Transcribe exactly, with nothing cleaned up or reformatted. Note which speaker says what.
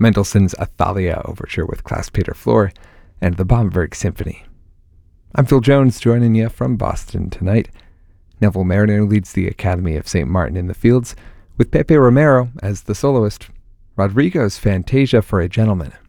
Speaker 1: Mendelssohn's Athalia Overture with Klaus Peter Flor, and the Bamberg Symphony. I'm Phil Jones, joining you from Boston tonight. Neville Marriner leads the Academy of Saint Martin in the Fields, with Pepe Romero as the soloist. Rodrigo's Fantasia for a Gentleman